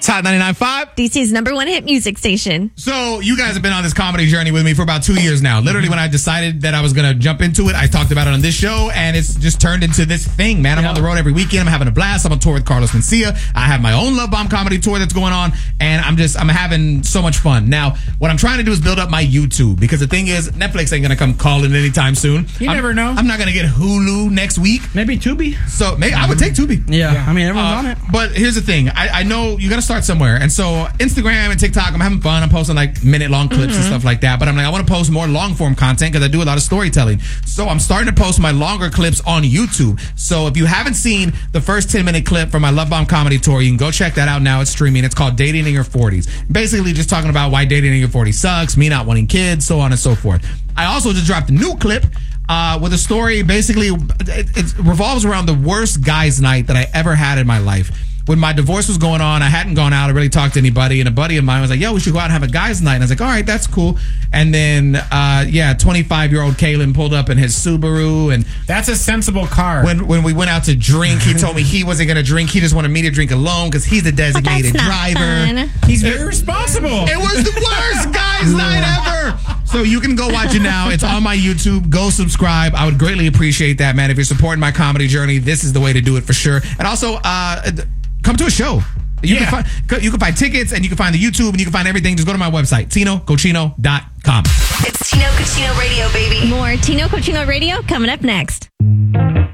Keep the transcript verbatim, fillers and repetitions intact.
Hot ninety-nine point five. D C's number one hit music station. So you guys have been on this comedy journey with me for about two years now. Literally, when I decided that I was going to jump into it, I talked about it on this show, and it's just turned into this thing, man. I'm Yeah. on the road every weekend. I'm having a blast. I'm on tour with Carlos Mencia. I have my own Love Bomb comedy tour that's going on, and I'm just, I'm having so much fun. Now, what I'm trying to do is build up my YouTube, because the thing is, Netflix ain't going to come calling anytime soon. You I'm, never know. I'm not going to get Hulu next week. Maybe Tubi. So maybe I would take Tubi. Yeah, Yeah. I mean everyone's Uh, on it. But here's the thing. I, I know you got to start somewhere. And so Instagram and TikTok, I'm having fun. I'm posting like minute long clips and stuff like that. But I'm like, I want to post more long form content because I do a lot of storytelling. So I'm starting to post my longer clips on YouTube. So if you haven't seen the first ten minute clip from my Love Bomb comedy tour, you can go check that out now. It's streaming. It's called Dating in Your forties. Basically just talking about why dating in your forties sucks, me not wanting kids, so on and so forth. I also just dropped a new clip uh, with a story. Basically, it, it revolves around the worst guys' night that I ever had in my life. When my divorce was going on, I hadn't gone out. I really talked to anybody. And a buddy of mine was like, yo, we should go out and have a guys' night. And I was like, all right, that's cool. And then, uh, yeah, twenty-five-year-old Kalen pulled up in his Subaru. And That's a sensible car. when, when we went out to drink, he told me he wasn't going to drink. He just wanted me to drink alone because he's the But that's designated not driver. fun. He's very responsible. It was the worst guys' night ever. So you can go watch it now. It's on my YouTube. Go subscribe. I would greatly appreciate that, man. If you're supporting my comedy journey, this is the way to do it for sure. And also, uh, come to a show. You, Yeah. can find, you can find tickets, and you can find the YouTube, and you can find everything. Just go to my website, tino cochino dot com. It's Tino Cochino Radio, baby. More Tino Cochino Radio coming up next.